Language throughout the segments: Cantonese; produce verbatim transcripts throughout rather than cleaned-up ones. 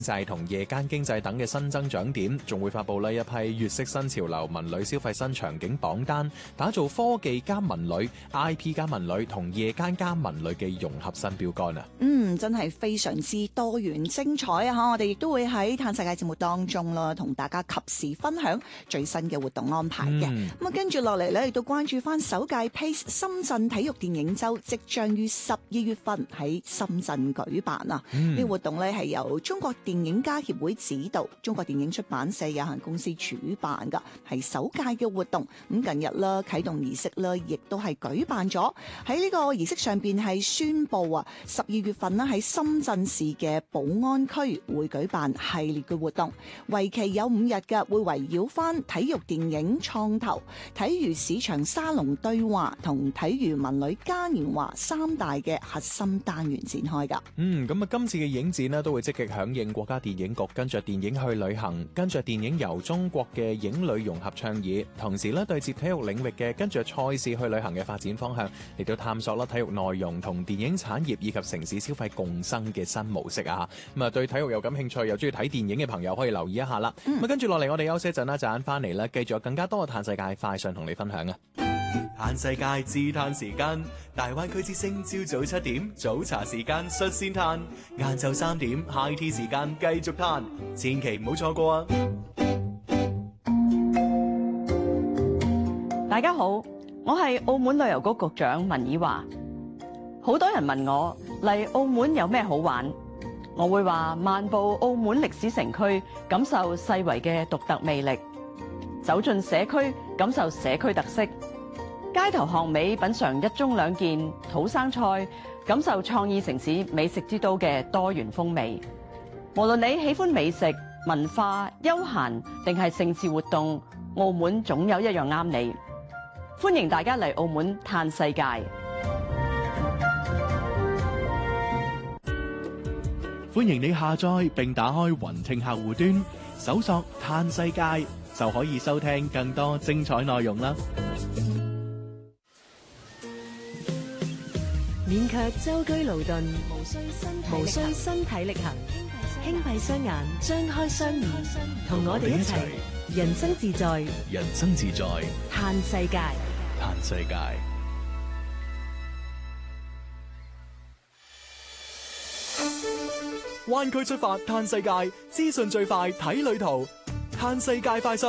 濟同夜間經濟等嘅新增長點，仲會發布呢一批粵式新潮流文旅消費新場景榜單，打造科技加文旅、I P 加文旅同夜間加文旅嘅融合新標杆啊！ 嗯，真係非常之多元精彩啊！嚇，我哋亦都會喺嘆世界節目當中啦，同大家及時分享最新嘅活動安排嘅。咁啊、嗯，跟住落嚟咧，亦都關注翻首屆 Pace 深圳體育電影週，即將於十二月份喺深圳舉辦啊！呢、嗯、個活動咧係由中國電影家協會指導，中國電影出版社有限公司主辦噶，係首屆嘅活動。咁近日啦，啟動儀式啦，亦都係舉辦咗。喺呢個儀式上邊係宣布啊，十二月份啦喺深圳市嘅寶安區會舉辦系列嘅活動，為期有五日嘅，會圍繞翻體育電影創投、體育市場沙龍對話同體育文旅嘉年華三大嘅核心單元展開噶。 嗯，咁啊，今次嘅影展呢都會積極響應國家電影局跟着電影去旅行、跟着電影遊中國嘅影旅融合倡議，同時咧對接體育領域嘅跟着賽事去旅行嘅發展方向，嚟到探索啦體育內容同電影產業以及城市消費共生嘅新模式啊！咁啊，對體育有感興趣又中意睇電影嘅朋友可以留意一下啦。咁啊、嗯，跟住落嚟我哋休息一陣啦，陣間翻嚟啦，繼續有更加多嘅嘆世界快訊同你分享啊！ 嘆世界自嘆時間，大灣區之聲朝早七點早茶時間率先嘆，晏晝三點 high tea 時間繼續嘆，千祈唔好錯過啊！ 大家好，我係澳門旅遊局局長文以華。好多人問我嚟澳門有咩好玩，我會話漫步澳門歷史城區，感受世遺嘅獨特魅力；走進社區，感受社區特色；街頭巷尾品嚐一盅兩件土生菜，感受創意城市美食之都嘅多元風味。無論你喜歡美食、文化、休閒定係盛事活動，澳門總有一樣啱你。歡迎大家嚟澳門嘆世界。 歡迎你下載並打開雲聽客戶端，搜索嘆世界就可以收聽更多精彩內容啦。 免卻舟車勞頓，無需身體力行，輕閉雙眼，張開雙耳，同我哋一齊人生自在， 人生自在， 嘆世界， 嘆世界。 灣區出發嘆世界，資訊最快睇旅途，嘆世界快訊。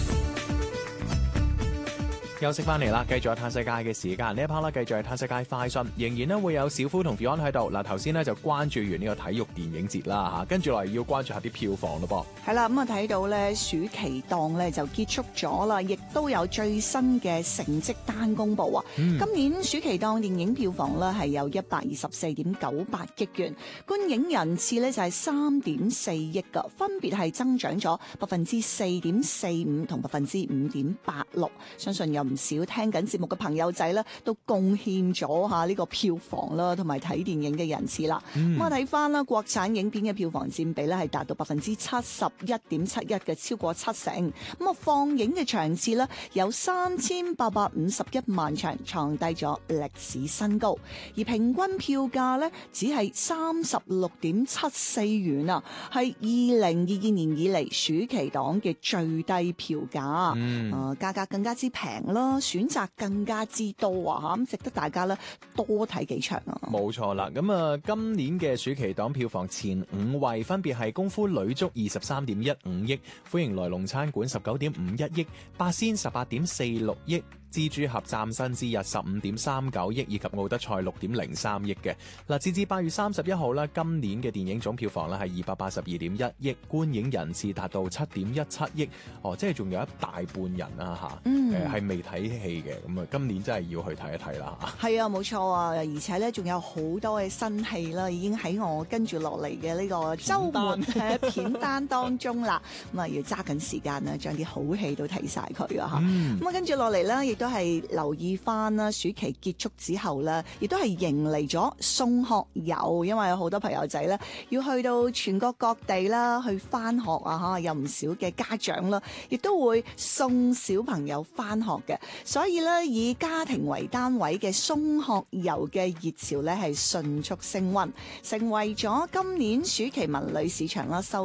休息翻嚟啦，繼續有嘆世界嘅時間，呢一 part 啦，繼續係嘆世界快訊，仍然咧會有小夫同 Fion 喺度。嗱，頭先咧就關注完呢個體育電影節啦嚇，跟住落嚟要關注下啲票房咯噃。係啦，咁啊睇到咧暑期檔咧就結束咗啦，亦都有最新嘅成績單公佈啊。嗯、今年暑期檔電影票房咧係有一百二十四點九八億元，觀影人次咧就係三點四億㗎，分別係增長咗百分之四點四五同百分之五點八六，相信有唔少聽緊節目嘅朋友仔咧，都貢獻咗下呢個票房啦，同埋睇電影嘅人次啦。咁啊睇翻啦，國產影片嘅票房佔比咧係達到百分之七十一點七一嘅，超過七成。咁啊放映嘅場次咧有三千八百五十一萬場，創低咗歷史新高。而平均票價咧只係三十六點七四元啊，係二零二二年以嚟暑期檔嘅最低票價。嗯，啊價格更加之平啦。選擇更加之多啊，咁值得大家咧多睇幾場啊！ 冇錯啦，咁啊，今年嘅暑期檔票房前五位分別係功夫女足二十三點一五億，歡迎來龍餐館十九點五一億，八仙十八點四六億。蜘蛛俠嶄新之日十五點三九億，以及奧德賽六點零三億嘅。嗱，截至八月三十一號咧，今年嘅電影總票房咧係二百八十二點一億，觀影人次達到七點一七億，哦，即係仲有一大半人啊嚇，誒係、嗯呃、未睇戲嘅，咁啊今年真係要去睇一睇啦嚇。係啊，冇錯啊，而且咧仲有好多嘅新戲啦，已經喺我跟住落嚟嘅呢個週末嘅片單當中啦，咁啊要揸緊時間啦，將啲好戲都睇晒佢啊嚇。咁啊跟住落嚟咧，亦都係留意翻啦，暑期結束之後咧，亦都係迎嚟咗送學遊，因為有好多朋友仔咧要去到全國各地啦，去翻學啊嚇，有唔少嘅家長啦，亦都會送小朋友翻學嘅，所以咧以家庭為單位嘅送學遊嘅熱潮咧係迅速升溫，成為咗今年暑期文旅市場啦收